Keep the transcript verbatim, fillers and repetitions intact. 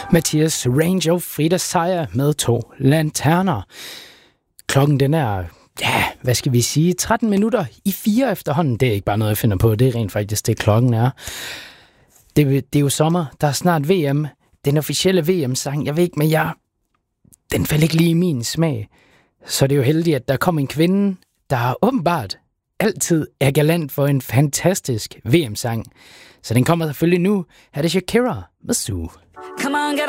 Mathias Range og Frida Seier med To Lanterner. Klokken den er, ja, hvad skal vi sige, tretten minutter i fire efterhånden. Det er ikke bare noget, jeg finder på, det er rent faktisk det, klokken er. Det, det er jo sommer, der er snart V M. Den officielle V M-sang, jeg ved ikke, men jeg, den falder ikke lige i min smag. Så det er jo heldigt, at der kom en kvinde, der åbenbart altid er galant for en fantastisk V M-sang. Så den kommer selvfølgelig nu. Her er det Shakira med Sue. Come on, get